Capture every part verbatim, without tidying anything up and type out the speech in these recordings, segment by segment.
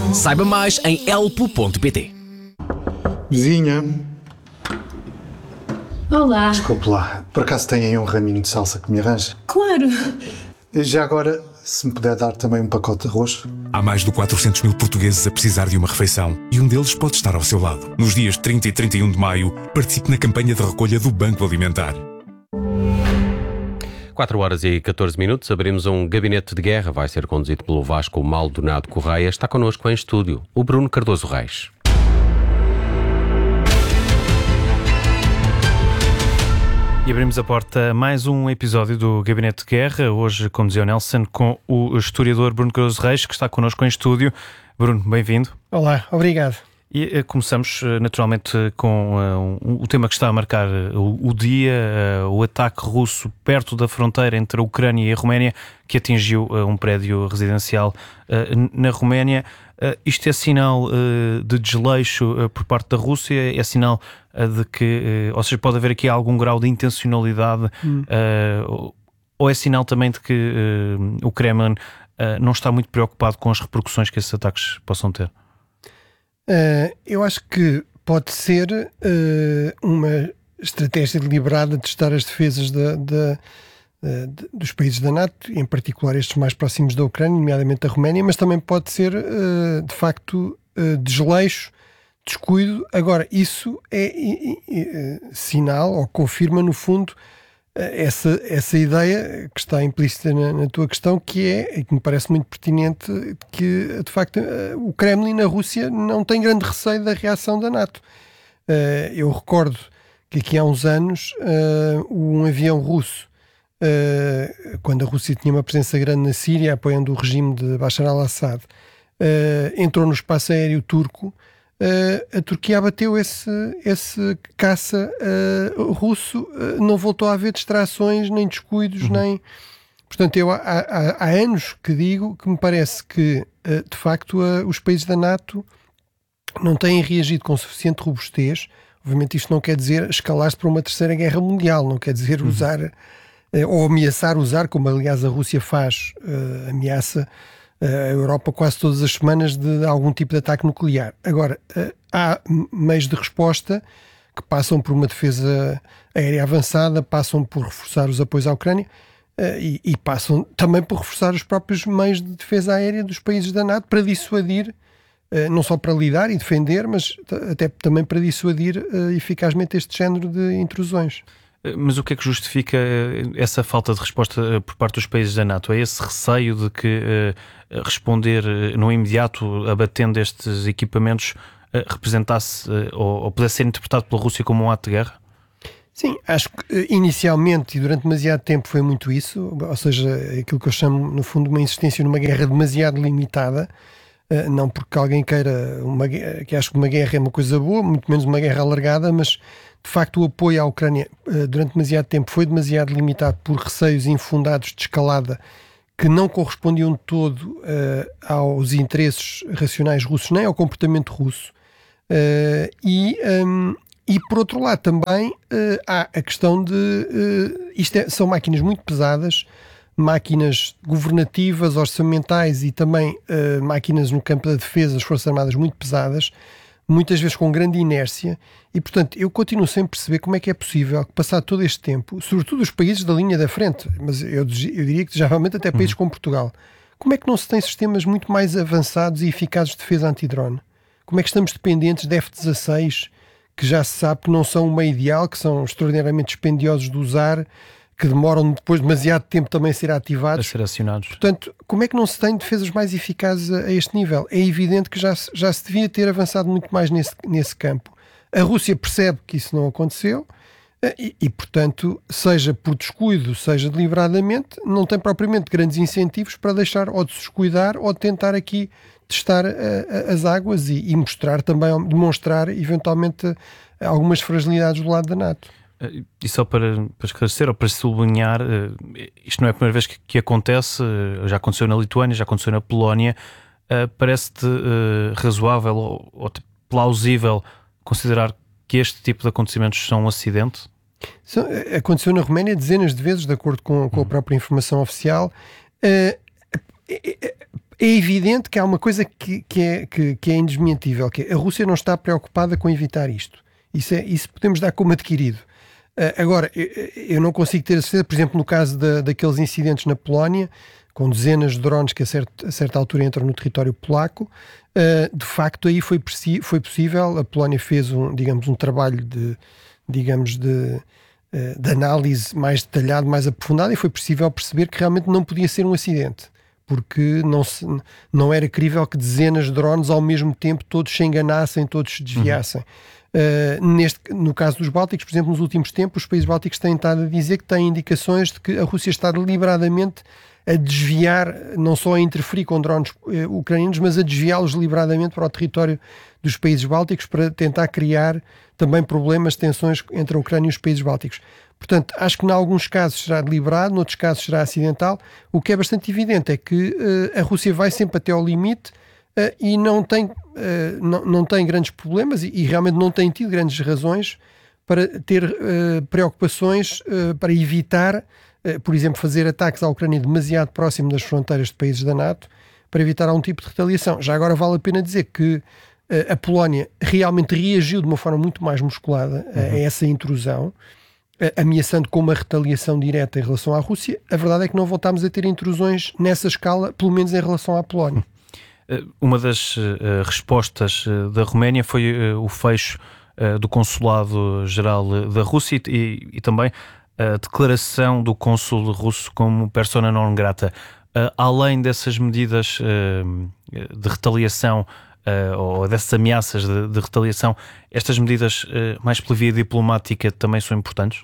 Saiba mais em elpo ponto pt. Vizinha. Olá. Desculpe lá, por acaso tem aí um raminho de salsa que me arranja? Claro. Já agora, se me puder dar também um pacote de arroz. Há mais de quatrocentos mil portugueses a precisar de uma refeição e um deles pode estar ao seu lado. Nos dias trinta e trinta e um de maio, participe na campanha de recolha do Banco Alimentar. quatro horas e catorze minutos, abrimos um gabinete de guerra, vai ser conduzido pelo Vasco Maldonado Correia. Está connosco em estúdio o Bruno Cardoso Reis. E abrimos a porta a mais um episódio do Gabinete de Guerra, hoje, como dizia o Nelson, com o historiador Bruno Cardoso Reis, que está connosco em estúdio. Bruno, bem-vindo. Olá, obrigado. E uh, começamos uh, naturalmente uh, com uh, um, o tema que está a marcar uh, o, o dia, uh, o ataque russo perto da fronteira entre a Ucrânia e a Roménia, que atingiu uh, um prédio residencial uh, na Roménia. Uh, isto é sinal uh, de desleixo uh, por parte da Rússia, é sinal uh, de que, uh, ou seja, pode haver aqui algum grau de intencionalidade, hum. uh, ou é sinal também de que uh, o Kremlin uh, não está muito preocupado com as repercussões que esses ataques possam ter? Uh, eu acho que pode ser uh, uma estratégia deliberada de testar as defesas da, da, de, dos países da NATO, em particular estes mais próximos da Ucrânia, nomeadamente a Roménia, mas também pode ser, uh, de facto, uh, desleixo, descuido. Agora, isso é uh, uh, sinal, ou confirma, no fundo, Essa, essa ideia que está implícita na, na tua questão, que é, e que me parece muito pertinente, que de facto o Kremlin na Rússia não tem grande receio da reação da NATO. Uh, eu recordo que aqui há uns anos uh, um avião russo, uh, quando a Rússia tinha uma presença grande na Síria, apoiando o regime de Bashar al-Assad, uh, entrou no espaço aéreo turco. Uh, a Turquia abateu esse, esse caça uh, russo, uh, não voltou a haver distrações, nem descuidos, uhum. nem... Portanto, eu há, há, há anos que digo que me parece que, uh, de facto, uh, os países da NATO não têm reagido com suficiente robustez. Obviamente isto não quer dizer escalar-se para uma terceira guerra mundial, não quer dizer uhum. usar, uh, ou ameaçar usar, como aliás a Rússia faz, uh, ameaça a Europa quase todas as semanas de algum tipo de ataque nuclear. Agora, há meios de resposta que passam por uma defesa aérea avançada, passam por reforçar os apoios à Ucrânia e, e passam também por reforçar os próprios meios de defesa aérea dos países da NATO para dissuadir, não só para lidar e defender, mas até também para dissuadir eficazmente este género de intrusões. Mas o que é que justifica essa falta de resposta por parte dos países da NATO? É esse receio de que uh, responder no imediato, abatendo estes equipamentos, uh, representasse uh, ou, ou pudesse ser interpretado pela Rússia como um ato de guerra? Sim, acho que uh, inicialmente e durante demasiado tempo foi muito isso, ou seja, aquilo que eu chamo no fundo uma insistência numa guerra demasiado limitada, uh, não porque alguém queira, uma, que acho que uma guerra é uma coisa boa, muito menos uma guerra alargada, mas de facto o apoio à Ucrânia uh, durante demasiado tempo foi demasiado limitado por receios infundados de escalada que não correspondiam de todo uh, aos interesses racionais russos nem ao comportamento russo uh, e, um, e por outro lado também uh, há a questão de uh, isto é, são máquinas muito pesadas, máquinas governativas, orçamentais e também uh, máquinas no campo da defesa das Forças Armadas muito pesadas, muitas vezes com grande inércia, e portanto eu continuo sem perceber como é que é possível que, passado todo este tempo, sobretudo os países da linha da frente, mas eu, eu diria que geralmente até países como Portugal, como é que não se tem sistemas muito mais avançados e eficazes de defesa antidrone? Como é que estamos dependentes de F dezasseis, que já se sabe que não são uma ideal, que são extraordinariamente dispendiosos de usar, que demoram depois demasiado tempo também a ser ativados. A ser acionados. Portanto, como é que não se tem defesas mais eficazes a, a este nível? É evidente que já, já se devia ter avançado muito mais nesse, nesse campo. A Rússia percebe que isso não aconteceu e, e, portanto, seja por descuido, seja deliberadamente, não tem propriamente grandes incentivos para deixar ou de se descuidar ou de tentar aqui testar a, a, as águas e, e mostrar também, demonstrar eventualmente algumas fragilidades do lado da NATO. E só para, para esclarecer ou para sublinhar, isto não é a primeira vez que, que acontece, já aconteceu na Lituânia, já aconteceu na Polónia. Parece-te razoável ou, ou plausível considerar que este tipo de acontecimentos são um acidente? Aconteceu na Roménia dezenas de vezes, de acordo com, com a própria informação oficial. é evidente que há uma coisa que, que, é, que, que é indesmentível, que é, a Rússia não está preocupada com evitar isto. Isso, é, isso podemos dar como adquirido. Uh, agora, eu, eu não consigo ter a certeza, por exemplo, no caso da, daqueles incidentes na Polónia, com dezenas de drones que a, certo, a certa altura entram no território polaco, uh, de facto aí foi, foi possível, a Polónia fez um, digamos, um trabalho de, digamos, de, uh, de análise mais detalhado, mais aprofundado, e foi possível perceber que realmente não podia ser um acidente, porque não, se, não era crível que dezenas de drones ao mesmo tempo todos se enganassem, todos se desviassem. Uhum. Uh, neste, no caso dos Bálticos, por exemplo, nos últimos tempos, os países Bálticos têm estado a dizer que têm indicações de que a Rússia está deliberadamente a desviar, não só a interferir com drones uh, ucranianos, mas a desviá-los deliberadamente para o território dos países Bálticos para tentar criar também problemas, tensões entre a Ucrânia e os países Bálticos. Portanto, acho que em alguns casos será deliberado, noutros casos será acidental. O que é bastante evidente é que uh, a Rússia vai sempre até ao limite uh, e não tem, uh, não, não tem grandes problemas e, e realmente não tem tido grandes razões para ter uh, preocupações uh, para evitar, uh, por exemplo, fazer ataques à Ucrânia demasiado próximo das fronteiras de países da NATO para evitar algum tipo de retaliação. Já agora vale a pena dizer que uh, a Polónia realmente reagiu de uma forma muito mais musculada uh, uhum. a essa intrusão, ameaçando com uma retaliação direta em relação à Rússia. A verdade é que não voltámos a ter intrusões nessa escala, pelo menos em relação à Polónia. Uma das uh, respostas uh, da Roménia foi uh, o fecho uh, do Consulado-Geral da Rússia e, e também a declaração do cônsul russo como persona non grata. Uh, além dessas medidas uh, de retaliação uh, ou dessas ameaças de, de retaliação, estas medidas uh, mais pela via diplomática também são importantes?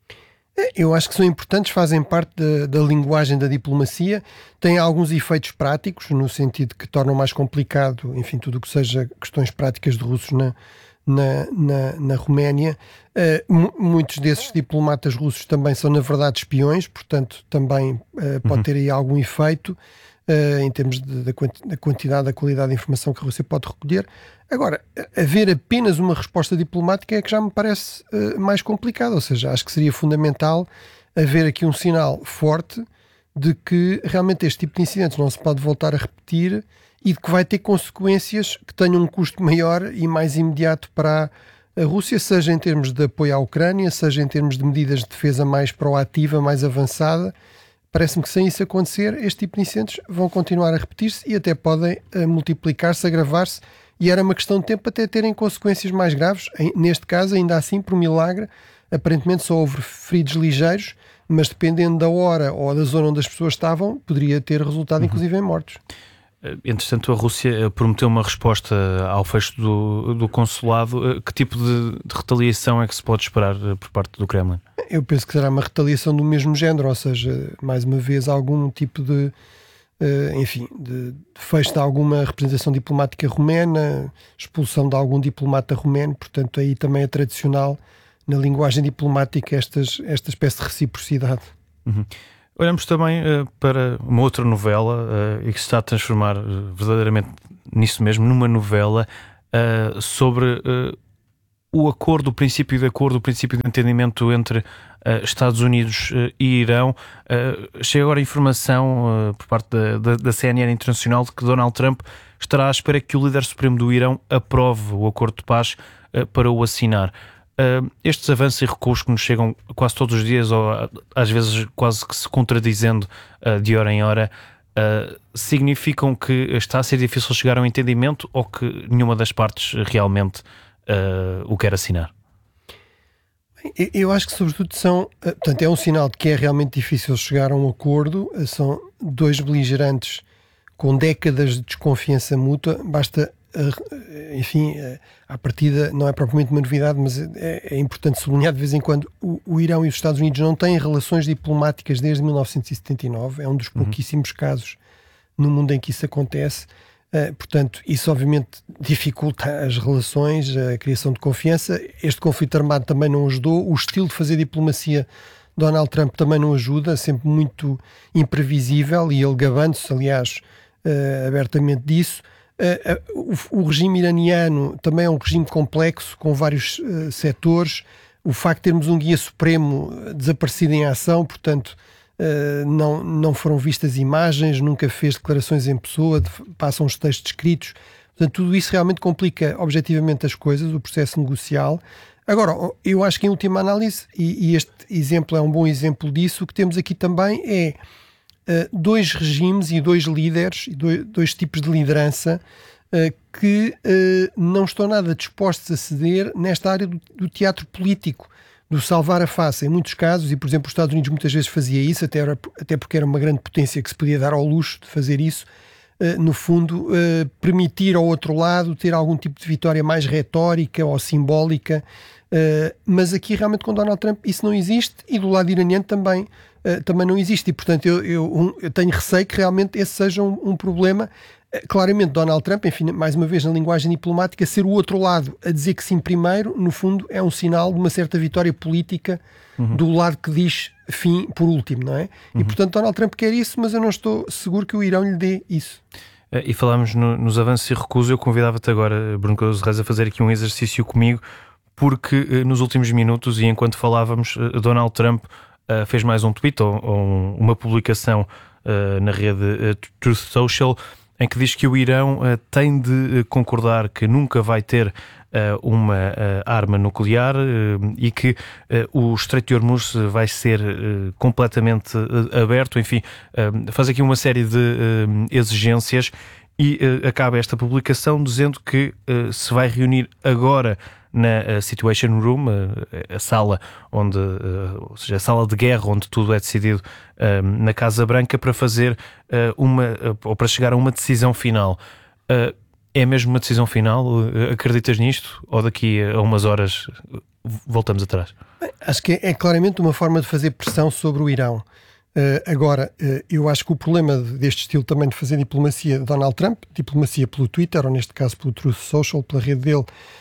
Eu acho que são importantes, fazem parte da, da linguagem da diplomacia, têm alguns efeitos práticos, no sentido que tornam mais complicado, enfim, tudo o que seja questões práticas de russos na, na, na, na Roménia. Uh, muitos desses diplomatas russos também são, na verdade, espiões, portanto, também uh, pode ter aí algum efeito uh, em termos de, de, da quantidade, da qualidade da informação que a Rússia pode recolher. Agora, haver apenas uma resposta diplomática é que já me parece uh, mais complicado, ou seja, acho que seria fundamental haver aqui um sinal forte de que realmente este tipo de incidentes não se pode voltar a repetir e de que vai ter consequências que tenham um custo maior e mais imediato para a Rússia, seja em termos de apoio à Ucrânia, seja em termos de medidas de defesa mais proativa, mais avançada. Parece-me que sem isso acontecer, este tipo de incidentes vão continuar a repetir-se e até podem uh, multiplicar-se, agravar-se, e era uma questão de tempo até terem consequências mais graves. Neste caso, ainda assim, por milagre, aparentemente só houve feridos ligeiros, mas dependendo da hora ou da zona onde as pessoas estavam, poderia ter resultado uhum. inclusive em mortos. Entretanto, a Rússia prometeu uma resposta ao fecho do, do consulado. Que tipo de, de retaliação é que se pode esperar por parte do Kremlin? Eu penso que será uma retaliação do mesmo género, ou seja, mais uma vez, algum tipo de Uh, enfim, de, de fecho de alguma representação diplomática romena, expulsão de algum diplomata romeno. Portanto, aí também é tradicional na linguagem diplomática estas, esta espécie de reciprocidade. Uhum. Olhamos também uh, para uma outra novela uh, e que se está a transformar uh, verdadeiramente nisso mesmo, numa novela uh, sobre uh, o acordo, o princípio de acordo, o princípio de entendimento entre Uh, Estados Unidos uh, e Irão. Uh, chega agora a informação uh, por parte da, da, da C N N Internacional de que Donald Trump estará à espera que o líder supremo do Irão aprove o acordo de paz uh, para o assinar. Uh, estes avanços e recuos que nos chegam quase todos os dias, ou às vezes quase que se contradizendo uh, de hora em hora, uh, significam que está a ser difícil chegar a um entendimento ou que nenhuma das partes realmente uh, o quer assinar? Eu acho que, sobretudo, são, portanto, é um sinal de que é realmente difícil chegar a um acordo. São dois beligerantes com décadas de desconfiança mútua. Basta, enfim, à partida não é propriamente uma novidade, mas é, é importante sublinhar de vez em quando, o, o Irão e os Estados Unidos não têm relações diplomáticas desde mil novecentos e setenta e nove. É um dos pouquíssimos uhum. casos no mundo em que isso acontece. Uh, portanto, isso obviamente dificulta as relações, a criação de confiança. Este conflito armado também não ajudou. O estilo de fazer diplomacia Donald Trump também não ajuda, sempre muito imprevisível, e ele gabando-se, aliás, uh, abertamente disso. Uh, uh, o, o regime iraniano também é um regime complexo, com vários uh, setores. O facto de termos um guia supremo desaparecido em ação, portanto, uh, não, não foram vistas imagens, nunca fez declarações em pessoa, de, passam os textos escritos. Portanto, tudo isso realmente complica objetivamente as coisas, o processo negocial. Agora, eu acho que em última análise, e, e este exemplo é um bom exemplo disso, o que temos aqui também é uh, dois regimes e dois líderes, dois, dois tipos de liderança uh, que uh, não estão nada dispostos a ceder nesta área do, do teatro político, do salvar a face. Em muitos casos, e por exemplo os Estados Unidos muitas vezes fazia isso, até, era, até porque era uma grande potência que se podia dar ao luxo de fazer isso, uh, no fundo, uh, permitir ao outro lado ter algum tipo de vitória mais retórica ou simbólica. Uh, mas aqui realmente com Donald Trump isso não existe, e do lado iraniano também, uh, também não existe, e portanto eu, eu, um, eu tenho receio que realmente esse seja um, um problema. Uh, claramente Donald Trump, enfim, mais uma vez na linguagem diplomática, ser o outro lado a dizer que sim primeiro, no fundo é um sinal de uma certa vitória política uhum. do lado que diz fim por último, não é? Uhum. E portanto Donald Trump quer isso, mas eu não estou seguro que o Irão lhe dê isso. Uh, e falámos no, nos avanços e recusos. Eu convidava-te agora, Bruno Cardoso Reis, a fazer aqui um exercício comigo, porque nos últimos minutos, e enquanto falávamos, Donald Trump uh, fez mais um tweet ou, ou uma publicação uh, na rede uh, Truth Social, em que diz que o Irão uh, tem de concordar que nunca vai ter uh, uma uh, arma nuclear uh, e que uh, o Estreito de Hormuz vai ser uh, completamente uh, aberto. Enfim, uh, faz aqui uma série de uh, exigências e uh, acaba esta publicação dizendo que uh, se vai reunir agora na uh, Situation Room, uh, a sala onde, uh, ou seja, a sala de guerra onde tudo é decidido uh, na Casa Branca, para fazer uh, uma, uh, ou para chegar a uma decisão final. Uh, é mesmo uma decisão final? Uh, acreditas nisto? Ou daqui a umas horas voltamos atrás? Acho que é, é claramente uma forma de fazer pressão sobre o Irão. Uh, agora, uh, eu acho que o problema deste estilo também de fazer diplomacia de Donald Trump, diplomacia pelo Twitter, ou neste caso pelo Truth Social, pela rede dele,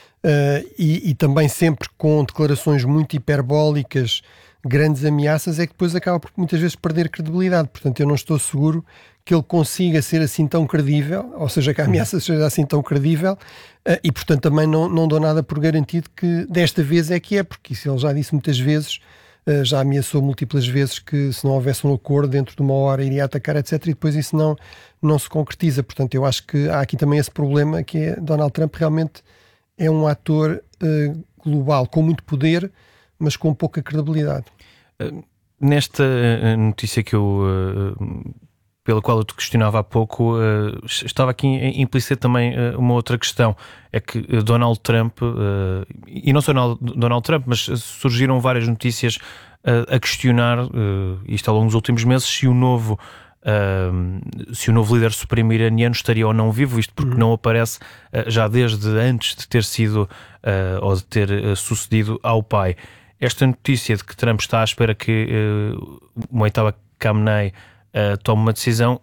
Uh, e, e também sempre com declarações muito hiperbólicas, grandes ameaças, é que depois acaba por muitas vezes perder credibilidade. Portanto, eu não estou seguro que ele consiga ser assim tão credível, ou seja, que a ameaça seja assim tão credível, uh, e portanto também não, não dou nada por garantido que desta vez é que é, porque isso ele já disse muitas vezes, uh, já ameaçou múltiplas vezes que se não houvesse um acordo dentro de uma hora iria atacar, etcétera, e depois isso não, não se concretiza. Portanto, eu acho que há aqui também esse problema, que é Donald Trump realmente é um ator uh, global, com muito poder, mas com pouca credibilidade. Uh, nesta uh, notícia que eu, uh, pela qual eu te questionava há pouco, uh, estava aqui implícita também uh, uma outra questão. É que uh, Donald Trump, uh, e não só Donald Trump, mas surgiram várias notícias uh, a questionar, uh, isto ao longo dos últimos meses, se o novo Uh, se o novo líder supremo iraniano estaria ou não vivo, isto porque uhum. não aparece uh, já desde antes de ter sido uh, ou de ter uh, sucedido ao pai. Esta notícia de que Trump está à espera que uh, Mojtaba Khamenei uh, tome uma decisão,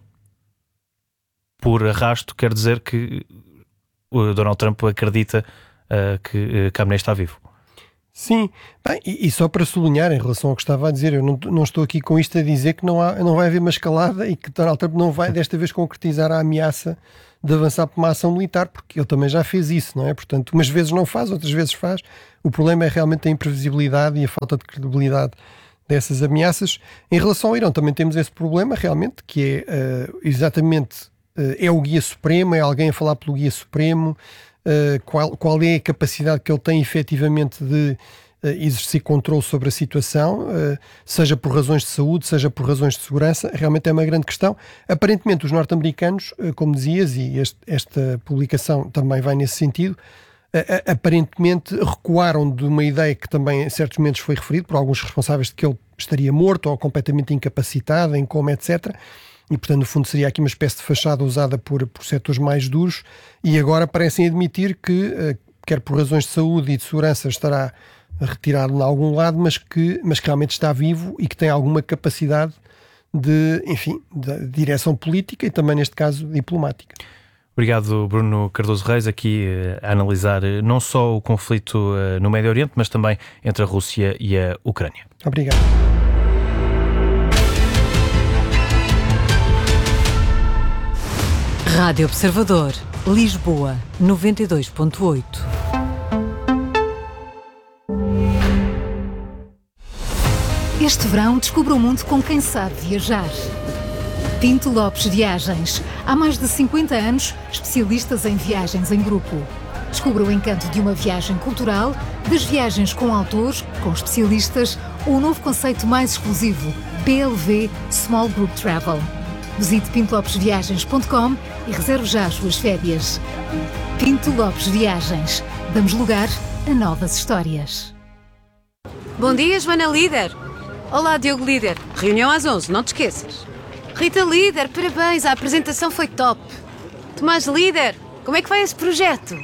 por arrasto, quer dizer que o Donald Trump acredita uh, que uh, Khamenei está vivo. Sim, bem, e, e só para sublinhar em relação ao que estava a dizer, eu não, não estou aqui com isto a dizer que não, há, não vai haver uma escalada e que Donald Trump não vai desta vez concretizar a ameaça de avançar para uma ação militar, porque ele também já fez isso, não é? Portanto, umas vezes não faz, outras vezes faz. O problema é realmente a imprevisibilidade e a falta de credibilidade dessas ameaças. Em relação ao Irão também temos esse problema realmente, que é uh, exatamente, uh, é o guia supremo, é alguém a falar pelo guia supremo. Uh, qual, qual é a capacidade que ele tem efetivamente de uh, exercer controle sobre a situação, uh, seja por razões de saúde, seja por razões de segurança, realmente é uma grande questão. Aparentemente os norte-americanos, uh, como dizias, e este, esta publicação também vai nesse sentido, uh, aparentemente recuaram de uma ideia que também em certos momentos foi referido por alguns responsáveis de que ele estaria morto ou completamente incapacitado, em coma, etcétera. E, portanto, no fundo seria aqui uma espécie de fachada usada por, por setores mais duros, e agora parecem admitir que, quer por razões de saúde e de segurança, estará retirado de algum lado, mas que, mas que realmente está vivo e que tem alguma capacidade de, enfim, de direção política e também, neste caso, diplomática. Obrigado, Bruno Cardoso Reis, aqui a analisar não só o conflito no Médio Oriente, mas também entre a Rússia e a Ucrânia. Obrigado. Rádio Observador, Lisboa, noventa e dois ponto oito. Este verão descubra o mundo com quem sabe viajar. Pinto Lopes Viagens. Há mais de cinquenta anos, especialistas em viagens em grupo. Descubra o encanto de uma viagem cultural, das viagens com autores, com especialistas, ou o novo conceito mais exclusivo, P L V Small Group Travel. Visite pinto lopes viagens ponto com e reserve já as suas férias. Pinto Lopes Viagens. Damos lugar a novas histórias. Bom dia, Joana Líder. Olá, Diogo Líder. Reunião às onze, não te esqueças. Rita Líder, parabéns, a apresentação foi top. Tomás Líder, como é que vai esse projeto?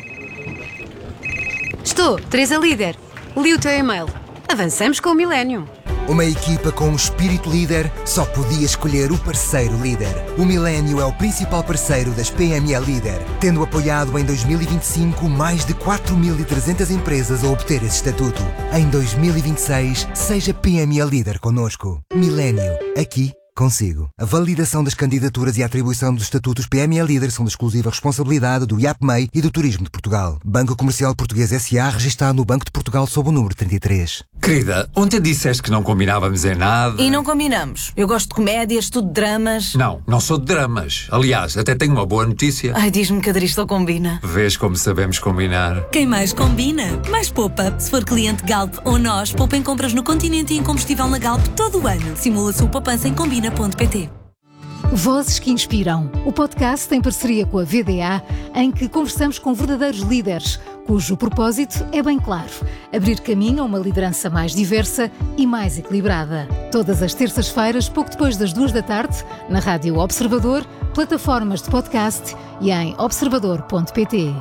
Estou, Teresa Líder. Li o teu e-mail. Avançamos com o Millennium. Uma equipa com um espírito líder só podia escolher o parceiro líder. O Millennium é o principal parceiro das P M E Líder, tendo apoiado em dois mil e vinte e cinco mais de quatro mil e trezentas empresas a obter esse estatuto. Em dois mil e vinte e seis, seja P M E Líder connosco. Millennium, aqui consigo. A validação das candidaturas e a atribuição dos estatutos P M E Líder são de exclusiva responsabilidade do I A P M E I e do Turismo de Portugal. Banco Comercial Português S A, registado no Banco de Portugal sob o número trinta e três. Querida, ontem disseste que não combinávamos em nada. E não combinamos. Eu gosto de comédias, estudo dramas. Não, não sou de dramas. Aliás, até tenho uma boa notícia. Ai, diz-me que a Adristo combina. Vês como sabemos combinar. Quem mais combina, mais poupa. Se for cliente Galp ou nós, poupa em compras no continente e em combustível na Galp todo o ano. Simula a sua poupança em combina ponto pt. Vozes que Inspiram, o podcast em parceria com a V D A, em que conversamos com verdadeiros líderes, cujo propósito é bem claro: abrir caminho a uma liderança mais diversa e mais equilibrada. Todas as terças-feiras, pouco depois das duas da tarde, na Rádio Observador, plataformas de podcast e em observador ponto pt.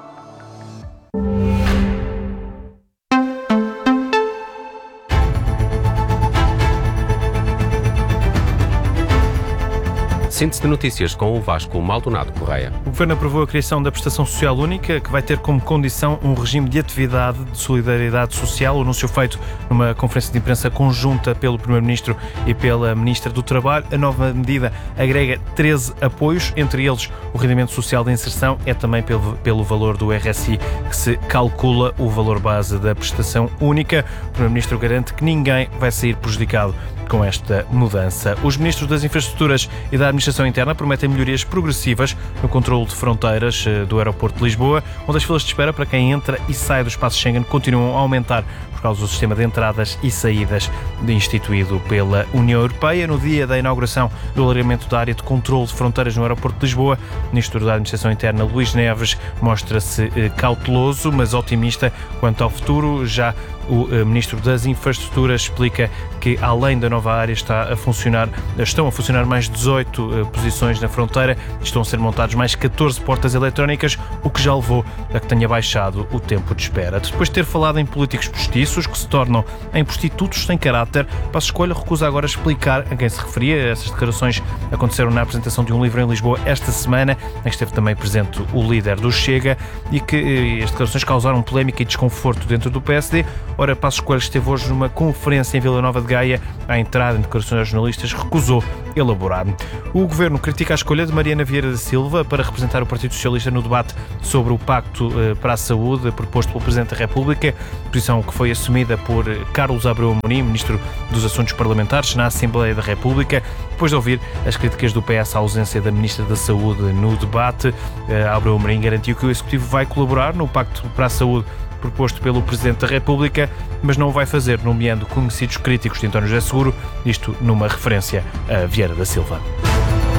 Síntese de notícias com o Vasco Maldonado Correia. O Governo aprovou a criação da Prestação Social Única, que vai ter como condição um regime de atividade de solidariedade social. O anúncio feito numa conferência de imprensa conjunta pelo Primeiro-Ministro e pela Ministra do Trabalho. A nova medida agrega treze apoios, entre eles o rendimento social de inserção. É também pelo, pelo valor do R S I que se calcula o valor base da Prestação Única. O Primeiro-Ministro garante que ninguém vai sair prejudicado com esta mudança. Os ministros das Infraestruturas e da Administração Interna prometem melhorias progressivas no controle de fronteiras do aeroporto de Lisboa, onde as filas de espera para quem entra e sai do espaço Schengen continuam a aumentar por causa do sistema de entradas e saídas instituído pela União Europeia. No dia da inauguração do alargamento da área de controle de fronteiras no aeroporto de Lisboa, o Ministro da Administração Interna, Luís Neves, mostra-se cauteloso, mas otimista quanto ao futuro. Já o Ministro das Infraestruturas explica que, além da nova área, está a funcionar, estão a funcionar mais dezoito uh, posições na fronteira, estão a ser montados mais catorze portas eletrónicas, o que já levou a que tenha baixado o tempo de espera. Depois de ter falado em políticos postiços que se tornam em prostitutos sem caráter, Passos Coelho recusa agora explicar a quem se referia. Essas declarações aconteceram na apresentação de um livro em Lisboa esta semana, em que esteve também presente o líder do Chega, e que uh, as declarações causaram polémica e desconforto dentro do P S D. Ora, Passos Coelho esteve hoje numa conferência em Vila Nova de Gaia. À entrada em declarações aos jornalistas, recusou elaborar. O Governo critica a escolha de Mariana Vieira da Silva para representar o Partido Socialista no debate sobre o Pacto para a Saúde proposto pelo Presidente da República, posição que foi assumida por Carlos Abreu Amorim, Ministro dos Assuntos Parlamentares, na Assembleia da República, depois de ouvir as críticas do P S à ausência da Ministra da Saúde no debate. Abreu Amorim garantiu que o Executivo vai colaborar no Pacto para a Saúde proposto pelo Presidente da República, mas não o vai fazer nomeando conhecidos críticos de António José Seguro, isto numa referência a Vieira da Silva.